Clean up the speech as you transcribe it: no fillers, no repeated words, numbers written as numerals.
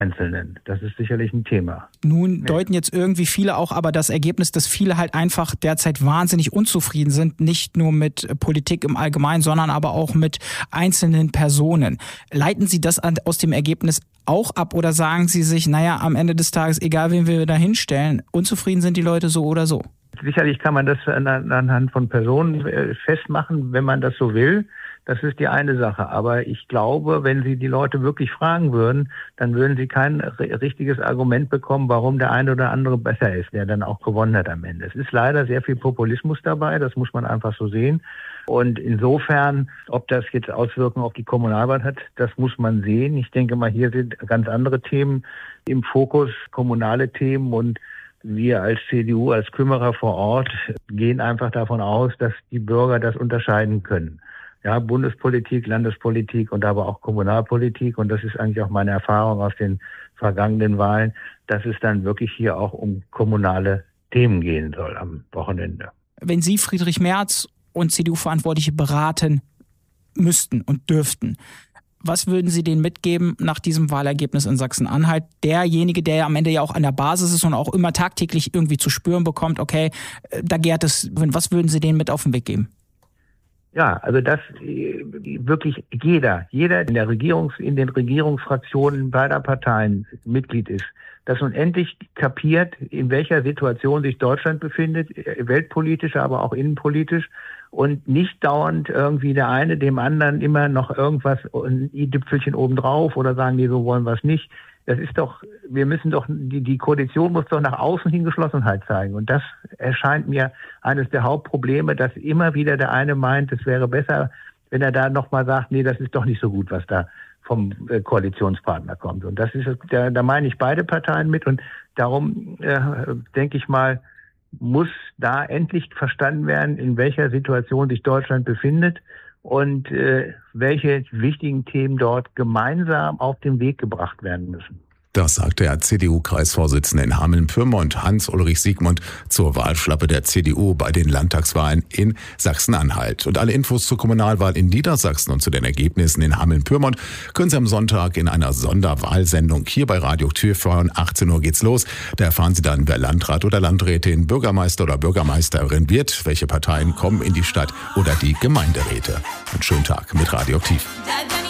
Einzelnen. Das ist sicherlich ein Thema. Nun deuten jetzt irgendwie viele auch aber das Ergebnis, dass viele halt einfach derzeit wahnsinnig unzufrieden sind, nicht nur mit Politik im Allgemeinen, sondern aber auch mit einzelnen Personen. Leiten Sie das aus dem Ergebnis auch ab oder sagen Sie sich, naja, am Ende des Tages, egal wen wir da hinstellen, unzufrieden sind die Leute so oder so? Sicherlich kann man das anhand von Personen festmachen, wenn man das so will. Das ist die eine Sache. Aber ich glaube, wenn Sie die Leute wirklich fragen würden, dann würden Sie kein richtiges Argument bekommen, warum der eine oder andere besser ist, der dann auch gewonnen hat am Ende. Es ist leider sehr viel Populismus dabei, das muss man einfach so sehen. Und insofern, ob das jetzt Auswirkungen auf die Kommunalwahl hat, das muss man sehen. Ich denke mal, hier sind ganz andere Themen im Fokus, kommunale Themen, und wir als CDU, als Kümmerer vor Ort gehen einfach davon aus, dass die Bürger das unterscheiden können. Ja, Bundespolitik, Landespolitik und aber auch Kommunalpolitik. Und das ist eigentlich auch meine Erfahrung aus den vergangenen Wahlen, dass es dann wirklich hier auch um kommunale Themen gehen soll am Wochenende. Wenn Sie Friedrich Merz und CDU-Verantwortliche beraten müssten und dürften, was würden Sie denen mitgeben nach diesem Wahlergebnis in Sachsen-Anhalt? Derjenige, der ja am Ende ja auch an der Basis ist und auch immer tagtäglich irgendwie zu spüren bekommt, okay, da gärt es, was würden Sie denen mit auf den Weg geben? Ja, also dass wirklich jeder in den Regierungsfraktionen beider Parteien Mitglied ist, dass nun endlich kapiert, in welcher Situation sich Deutschland befindet, weltpolitisch, aber auch innenpolitisch, und nicht dauernd irgendwie der eine dem anderen immer noch irgendwas, ein i-Tüpfelchen obendrauf oder sagen, nee, so wollen wir es nicht. Das ist doch, wir müssen doch, die Koalition muss doch nach außen hin Geschlossenheit zeigen. Und das erscheint mir eines der Hauptprobleme, dass immer wieder der eine meint, es wäre besser, wenn er da nochmal sagt, nee, das ist doch nicht so gut, was da vom Koalitionspartner kommt. Und das ist, da meine ich beide Parteien mit, und darum denke ich mal, muss da endlich verstanden werden, in welcher Situation sich Deutschland befindet und welche wichtigen Themen dort gemeinsam auf den Weg gebracht werden müssen. Das sagte der CDU-Kreisvorsitzende in Hameln-Pyrmont, Hans-Ulrich Siegmund, zur Wahlschlappe der CDU bei den Landtagswahlen in Sachsen-Anhalt. Und alle Infos zur Kommunalwahl in Niedersachsen und zu den Ergebnissen in Hameln-Pyrmont können Sie am Sonntag in einer Sonderwahlsendung hier bei Radio TV. Um 18 Uhr geht's los. Da erfahren Sie dann, wer Landrat oder Landrätin, Bürgermeister oder Bürgermeisterin wird, welche Parteien kommen in die Stadt oder die Gemeinderäte. Einen schönen Tag mit Radio Aktiv.